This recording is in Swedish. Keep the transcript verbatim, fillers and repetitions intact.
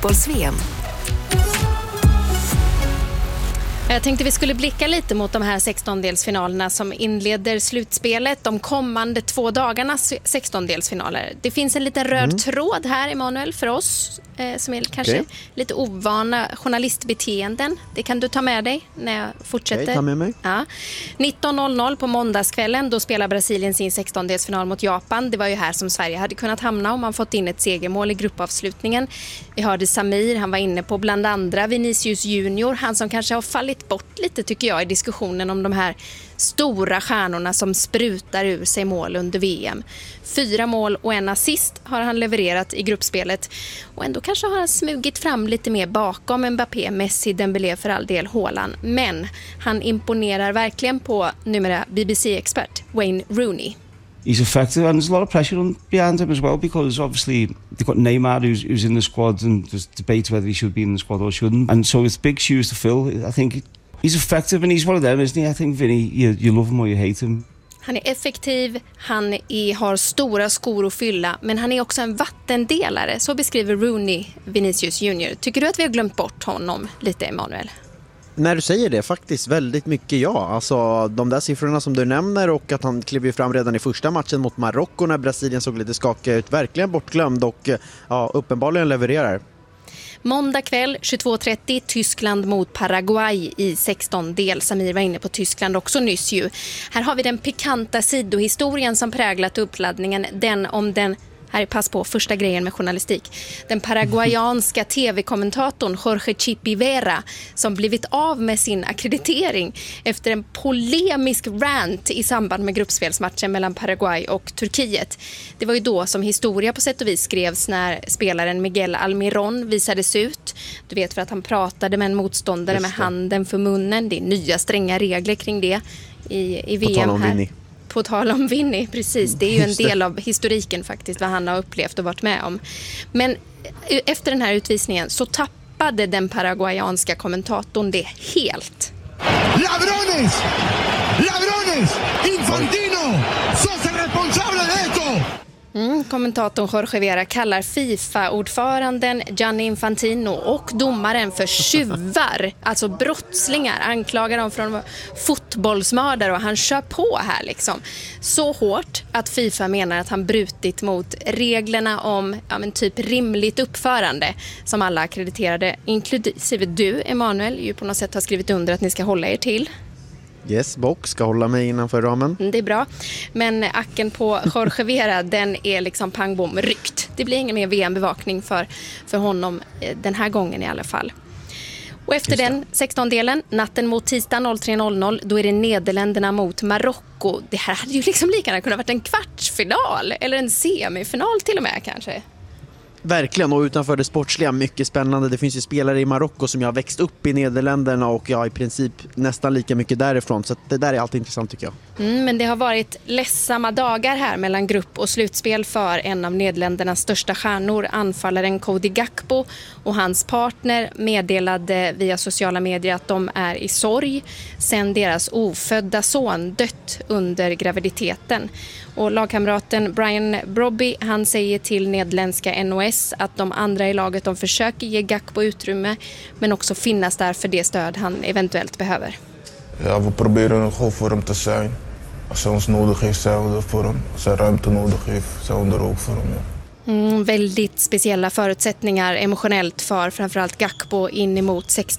fotbolls-V M. Jag tänkte vi skulle blicka lite mot de här sextondelsfinalerna som inleder slutspelet, de kommande två dagarnas sextondelsfinaler. Det finns en liten röd mm. tråd här, Emanuel, för oss eh, som är kanske okay. lite ovana journalistbeteenden. Det kan du ta med dig när jag fortsätter. Okay, ta med mig. Ja. nitton noll noll på måndagskvällen, då spelar Brasilien sin sextondelsfinal mot Japan. Det var ju här som Sverige hade kunnat hamna om man fått in ett segermål i gruppavslutningen. Vi hörde Samir, han var inne på bland andra Vinicius Junior, han som kanske har fallit bort lite tycker jag i diskussionen om de här stora stjärnorna som sprutar ur sig mål under V M. Fyra mål och en assist har han levererat i gruppspelet och ändå kanske har han smugit fram lite mer bakom Mbappé, Messi, Dembélé för all del, Haaland. Men han imponerar verkligen på numera B B C-expert Wayne Rooney. He's effective and there's a lot of pressure on behind him as well because obviously they've got Neymar who's, who's in the squad and there's debate whether he should be in the squad or shouldn't, and so it's big shoes to fill. I think he's effective and he's one of them, isn't he? I think Vinny, you, you love him or you hate him. Han är effektiv, han är, har stora skor att fylla, men han är också en vattendelare. Så beskriver Rooney Vinicius Junior. Tycker du att vi har glömt bort honom lite, Emanuel? När du säger det, faktiskt väldigt mycket ja. Alltså de där siffrorna som du nämner och att han klev fram redan i första matchen mot Marocko när Brasilien såg lite skakig ut. Verkligen bortglömd och ja, uppenbarligen levererar. Måndag kväll tjugotvå trettio, Tyskland mot Paraguay i sextondel. Samir var inne på Tyskland också nyss ju. Här har vi den pikanta sidohistorien som präglat uppladdningen. Den om den, här är pass på första grejen med journalistik, den paraguayanska tv-kommentatorn Jorge Chipi Vera som blivit av med sin akkreditering efter en polemisk rant i samband med gruppspelsmatchen mellan Paraguay och Turkiet. Det var ju då som historia på sätt och vis skrevs när spelaren Miguel Almiron visades ut. Du vet, för att han pratade med en motståndare med handen för munnen. Det är nya stränga regler kring det i, i V M här. På tal om Vinny, precis. Det är ju en del av historiken faktiskt, vad han har upplevt och varit med om. Men efter den här utvisningen så tappade den paraguayanska kommentatorn det helt. Ladrones! Ladrones! Infantino! ¡Sos el responsable de esto! Mm, kommentatorn Jorge Vera kallar FIFA-ordföranden Gianni Infantino och domaren för tjuvar, alltså brottslingar, anklagar dem för att vara fotbollsmördare och han kör på här liksom. Så hårt att FIFA menar att han brutit mot reglerna om ja, men typ rimligt uppförande som alla akkrediterade, inklusive du, Emanuel, ju på något sätt har skrivit under att ni ska hålla er till. Yes, box ska hålla mig innanför ramen. Det är bra. Men acken på Jorge Vera, den är liksom pang bom rykt. Det blir ingen mer V M-bevakning för, för honom den här gången i alla fall. Och efter den sextondelen, natten mot tisdag tre noll noll, då är det Nederländerna mot Marocko. Det här hade ju liksom lika gärna kunnat varit en kvartsfinal eller en semifinal till och med kanske. Verkligen, och utanför det sportsliga mycket spännande. Det finns ju spelare i Marocko som jag har växt upp i Nederländerna och jag har i princip nästan lika mycket därifrån. Så det där är alltid intressant tycker jag. Mm, men det har varit ledsamma dagar här mellan grupp och slutspel för en av Nederländernas största stjärnor, anfallaren Cody Gakpo, och hans partner meddelade via sociala medier att de är i sorg sen deras ofödda son dött under graviditeten. Och lagkamraten Brian Brobby, han säger till nederländska N O S att de andra i laget, de försöker ge Gakpo utrymme men också finnas där för det stöd han eventuellt behöver. Ja, we proberen gewoon voor hem te zijn. Als hij ons nodig heeft, zijn we er voor hem. Als hij ruimte nodig heeft, zijn we er ook för honom. Mm, väldigt speciella förutsättningar emotionellt för framförallt Gakpo in emot